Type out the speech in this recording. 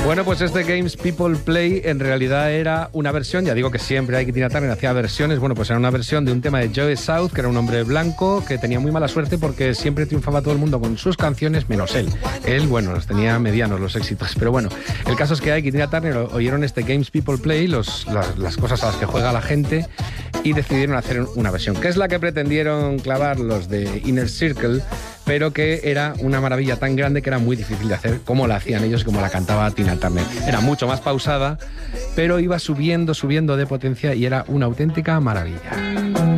Bueno, pues este Games People Play en realidad era una versión, ya digo que siempre hay que Tina Turner hacía versiones, bueno, pues era una versión de un tema de Joe South, que era un hombre blanco que tenía muy mala suerte porque siempre triunfaba todo el mundo con sus canciones, menos él. Él, bueno, los tenía medianos los éxitos, pero bueno, el caso es que Ike y Tina Turner oyeron este Games People Play, las cosas a las que juega la gente, y decidieron hacer una versión, que es la que pretendieron clavar los de Inner Circle, pero que era una maravilla tan grande que era muy difícil de hacer como la hacían ellos y como la cantaba Tina Turner. Era mucho más pausada, pero iba subiendo de potencia y era una auténtica maravilla.